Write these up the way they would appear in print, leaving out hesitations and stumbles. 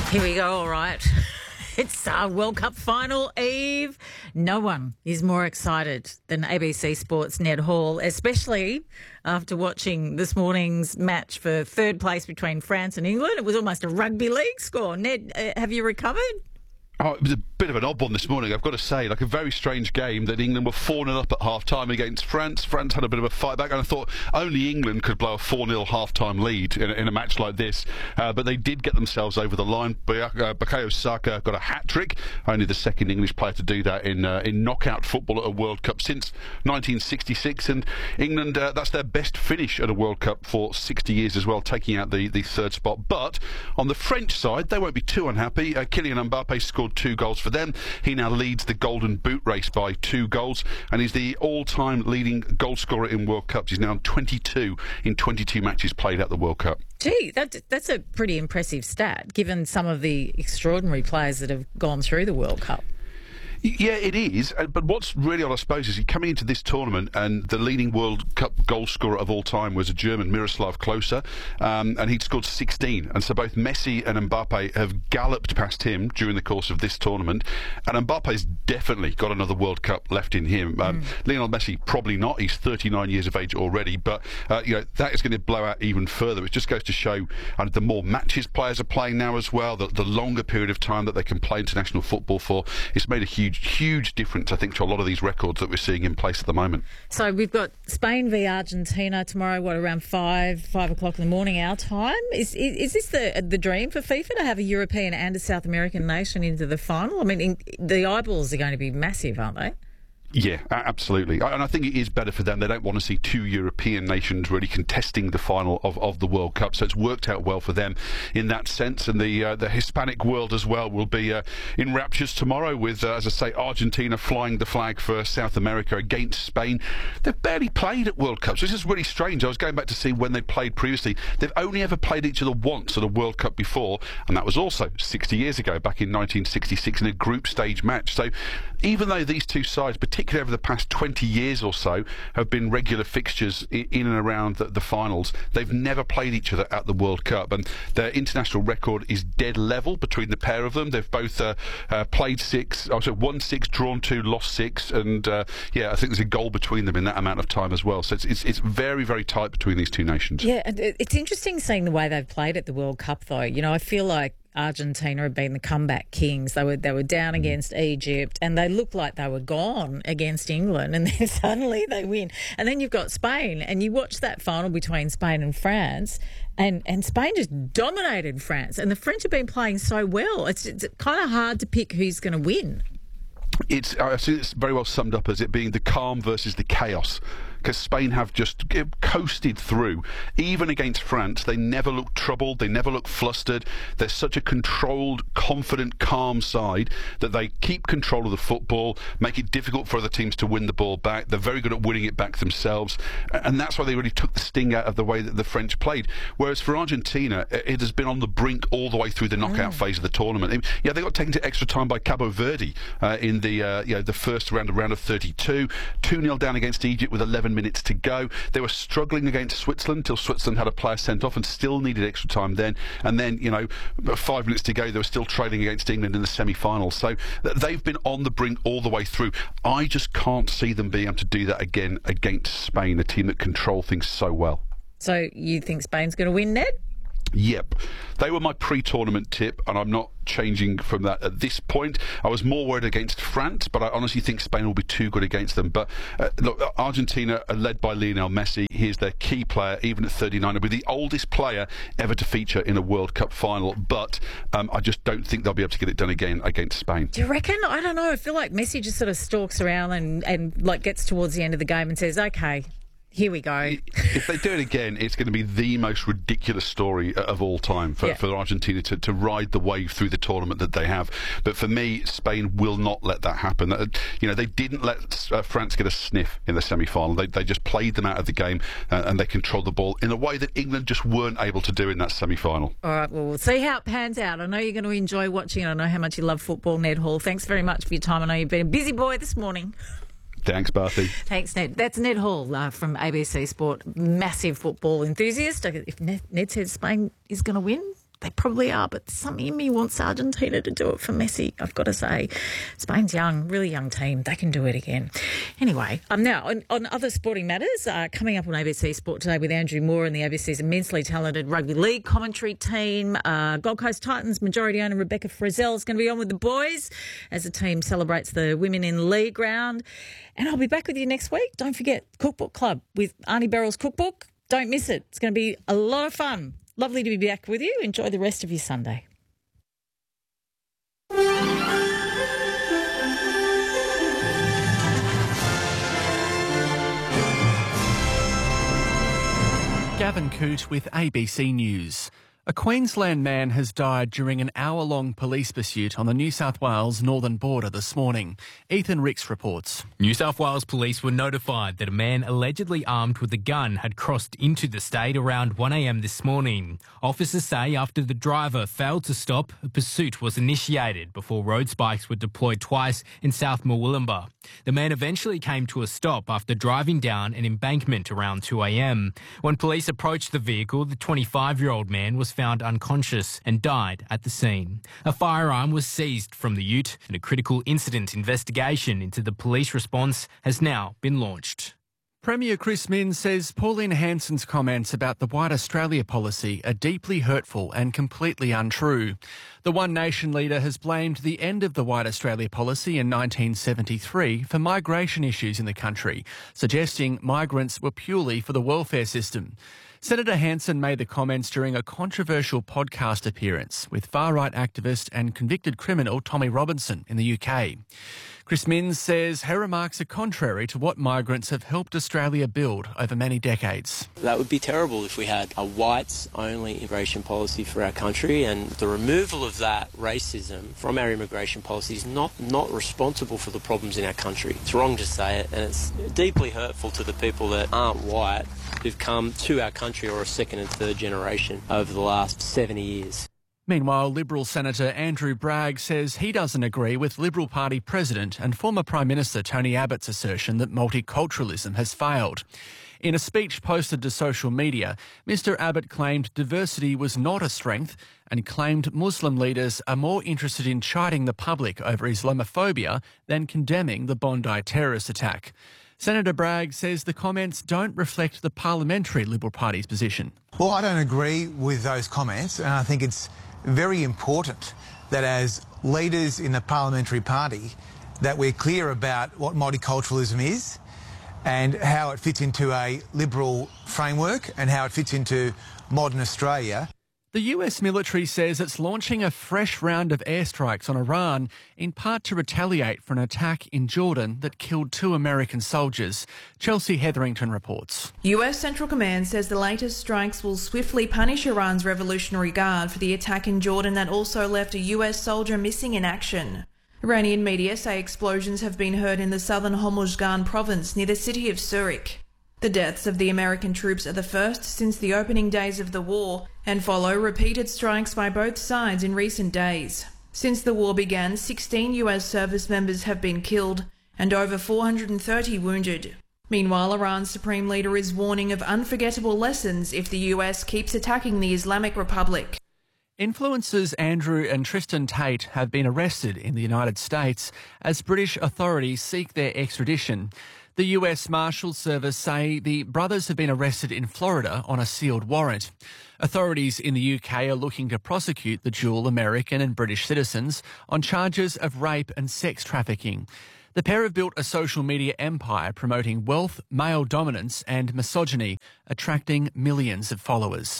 Here we go, all right. It's our World Cup final eve. No one is more excited than ABC Sports' Ned Hall, especially after watching this morning's match for third place between France and England. It was almost a rugby league score. Ned, have you recovered? Oh, it was a bit of an odd one this morning, I've got to say. Like a very strange game that England were 4-0 up at half-time against France. France had a bit of a fight back, and I thought only England could blow a 4-0 half-time lead in a match like this. But they did get themselves over the line. Bukayo Saka got a hat-trick, only the second English player to do that in knockout football at a World Cup since 1966. And England, that's their best finish at a World Cup for 60 years as well, taking out the third spot. But on the French side, they won't be too unhappy. Kylian Mbappe scored 2 goals for them. He now leads the Golden Boot race by 2 goals, and he's the all-time leading goal scorer in World Cups. He's now on 22 in 22 matches played at the World Cup. Gee, that's a pretty impressive stat, given some of the extraordinary players that have gone through the World Cup. Yeah, it is. But what's really odd, I suppose, is coming into this tournament, and the leading World Cup goal scorer of all time was a German, Miroslav Klose, and he'd scored 16. And so both Messi and Mbappe have galloped past him during the course of this tournament. And Mbappe's definitely got another World Cup left in him. Lionel Messi, probably not. He's 39 years of age already. But that is going to blow out even further. It just goes to show the more matches players are playing now as well, the longer period of time that they can play international football for. It's made a huge difference, I think, to a lot of these records that we're seeing in place at the moment. So we've got Spain v Argentina tomorrow, around 5 o'clock in the morning our time. Is this the dream for FIFA, to have a European and a South American nation into the final? I mean, the eyeballs are going to be massive, aren't they? Yeah, absolutely. And I think it is better for them. They don't want to see 2 European nations really contesting the final of the World Cup. So it's worked out well for them in that sense. And the Hispanic world as well will be in raptures tomorrow with, as I say, Argentina flying the flag for South America against Spain. They've barely played at World Cups. This is really strange. I was going back to see when they played previously. They've only ever played each other once at a World Cup before, and that was also 60 years ago, back in 1966, in a group stage match. So even though these two sides, particularly over the past 20 years or so, have been regular fixtures in and around the finals, they've never played each other at the World Cup, and their international record is dead level between the pair of them. They've both played 6, won 6, drawn 2, lost 6, and I think there's a goal between them in that amount of time as well. So it's very, very tight between these two nations. Yeah, it's interesting seeing the way they've played at the World Cup, though. I feel like Argentina have been the comeback kings. They were down against Egypt, and they looked like they were gone against England, and then suddenly they win. And then you've got Spain, and you watch that final between Spain and France, and Spain just dominated France, and the French have been playing so well. It's kind of hard to pick who's going to win. I see it's very well summed up as it being the calm versus the chaos, because Spain have just coasted through. Even against France, they never look troubled, they never look flustered. They're such a controlled, confident, calm side that they keep control of the football, make it difficult for other teams to win the ball back. They're very good at winning it back themselves, and that's why they really took the sting out of the way that the French played. Whereas for Argentina, it has been on the brink all the way through the knockout phase of the tournament. Yeah, they got taken to extra time by Cabo Verde in the first round of 32. 2-0 down against Egypt with 11 minutes to go. They were struggling against Switzerland until Switzerland had a player sent off and still needed extra time then. And then, 5 minutes to go, they were still trailing against England in the semi-finals. So they've been on the brink all the way through. I just can't see them being able to do that again against Spain, a team that control things so well. So you think Spain's going to win, Ned? Yep. They were my pre-tournament tip, and I'm not changing from that at this point. I was more worried against France, but I honestly think Spain will be too good against them. But look, Argentina are led by Lionel Messi. He is their key player, even at 39. He'll be the oldest player ever to feature in a World Cup final, but I just don't think they'll be able to get it done again against Spain. Do you reckon? I don't know. I feel like Messi just sort of stalks around and like gets towards the end of the game and says, okay, here we go. If they do it again, it's going to be the most ridiculous story of all time for Argentina to ride the wave through the tournament that they have. But for me, Spain will not let that happen. They didn't let France get a sniff in the semi-final. They just played them out of the game, and they controlled the ball in a way that England just weren't able to do in that semi-final. All right, well, we'll see how it pans out. I know you're going to enjoy watching it. I know how much you love football, Ned Hall. Thanks very much for your time. I know you've been a busy boy this morning. Thanks, Barthy. Thanks, Ned. That's Ned Hall from ABC Sport, massive football enthusiast. If Ned says Spain is going to win, They probably are, but something in me wants Argentina to do it for Messi, I've got to say. Spain's young, really young team. They can do it again. Anyway, now on other sporting matters, coming up on ABC Sport today with Andrew Moore and the ABC's immensely talented rugby league commentary team. Gold Coast Titans majority owner Rebecca Frizzell is going to be on with the boys as the team celebrates the Women in League round. And I'll be back with you next week. Don't forget, Cookbook Club with Arnie Beryl's Cookbook. Don't miss it. It's going to be a lot of fun. Lovely to be back with you. Enjoy the rest of your Sunday. Gavin Coote with ABC News. A Queensland man has died during an hour-long police pursuit on the New South Wales northern border this morning. Ethan Ricks reports. New South Wales police were notified that a man allegedly armed with a gun had crossed into the state around 1 a.m. this morning. Officers say after the driver failed to stop, a pursuit was initiated before road spikes were deployed twice in South Murwillumbah. The man eventually came to a stop after driving down an embankment around 2 a.m. When police approached the vehicle, the 25-year-old man was found unconscious and died at the scene. A firearm was seized from the ute and a critical incident investigation into the police response has now been launched. Premier Chris Minns says Pauline Hanson's comments about the White Australia policy are deeply hurtful and completely untrue. The One Nation leader has blamed the end of the White Australia policy in 1973 for migration issues in the country, suggesting migrants were purely for the welfare system. Senator Hanson made the comments during a controversial podcast appearance with far-right activist and convicted criminal Tommy Robinson in the UK. Chris Minns says her remarks are contrary to what migrants have helped Australia build over many decades. That would be terrible if we had a whites-only immigration policy for our country, and the removal of that racism from our immigration policy is not responsible for the problems in our country. It's wrong to say it, and it's deeply hurtful to the people that aren't white who've come to our country or a second and third generation over the last 70 years. Meanwhile, Liberal Senator Andrew Bragg says he doesn't agree with Liberal Party President and former Prime Minister Tony Abbott's assertion that multiculturalism has failed. In a speech posted to social media, Mr Abbott claimed diversity was not a strength and claimed Muslim leaders are more interested in chiding the public over Islamophobia than condemning the Bondi terrorist attack. Senator Bragg says the comments don't reflect the Parliamentary Liberal Party's position. Well, I don't agree with those comments, and I think it's very important that as leaders in the Parliamentary Party that we're clear about what multiculturalism is and how it fits into a liberal framework and how it fits into modern Australia. The US military says it's launching a fresh round of airstrikes on Iran, in part to retaliate for an attack in Jordan that killed 2 American soldiers. Chelsea Hetherington reports. US Central Command says the latest strikes will swiftly punish Iran's Revolutionary Guard for the attack in Jordan that also left a US soldier missing in action. Iranian media say explosions have been heard in the southern Hormuzgan province near the city of Surik. The deaths of the American troops are the first since the opening days of the war and follow repeated strikes by both sides in recent days. Since the war began, 16 US service members have been killed and over 430 wounded. Meanwhile, Iran's supreme leader is warning of unforgettable lessons if the US keeps attacking the Islamic Republic. Influencers Andrew and Tristan Tate have been arrested in the United States as British authorities seek their extradition. The US Marshals Service say the brothers have been arrested in Florida on a sealed warrant. Authorities in the UK are looking to prosecute the dual American and British citizens on charges of rape and sex trafficking. The pair have built a social media empire promoting wealth, male dominance and misogyny, attracting millions of followers.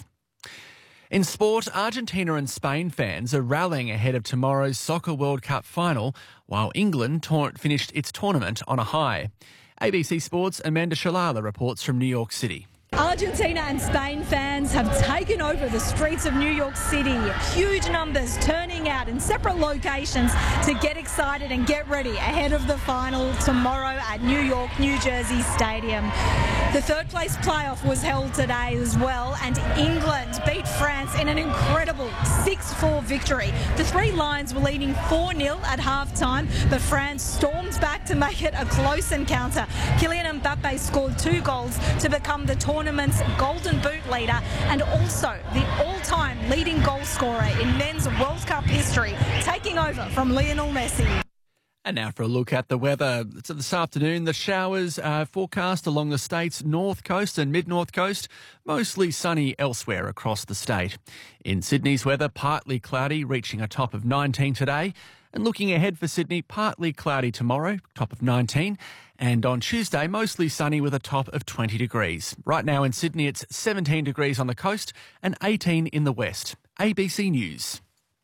In sport, Argentina and Spain fans are rallying ahead of tomorrow's Soccer World Cup final, while England finished its tournament on a high. ABC Sports' Amanda Shalala reports from New York City. Argentina and Spain fans have taken over the streets of New York City. Huge numbers turning out in separate locations to get excited and get ready ahead of the final tomorrow at New York, New Jersey Stadium. The third place playoff was held today as well, and England beat France in an incredible 6-4 victory. The Three Lions were leading 4-0 at half-time, but France stormed back to make it a close encounter. Kylian Mbappe scored 2 goals to become the tournament's Golden Boot leader and also the all-time leading goal scorer in men's World Cup history, taking over from Lionel Messi. And now for a look at the weather. So this afternoon, the showers are forecast along the state's north coast and mid-north coast, mostly sunny elsewhere across the state. In Sydney's weather, partly cloudy, reaching a top of 19 today. And looking ahead for Sydney, partly cloudy tomorrow, top of 19. And on Tuesday, mostly sunny with a top of 20 degrees. Right now in Sydney, it's 17 degrees on the coast and 18 in the west. ABC News.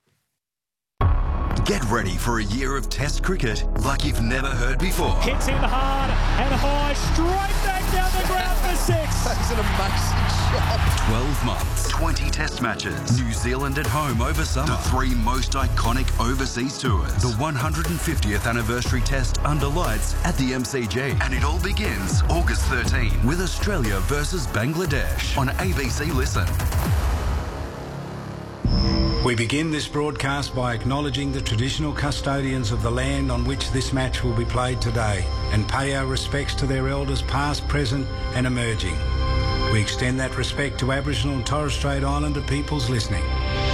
Get ready for a year of Test cricket like you've never heard before. Hits him hard and high, straight back down the ground for 6. That's an amazing shot. 12 months, 20 Test matches. New Zealand at home over summer. The 3 most iconic overseas tours. The 150th anniversary Test under lights at the MCG. And it all begins August 13 with Australia versus Bangladesh on ABC Listen. We begin this broadcast by acknowledging the traditional custodians of the land on which this match will be played today and pay our respects to their elders past, present and emerging. We extend that respect to Aboriginal and Torres Strait Islander peoples listening.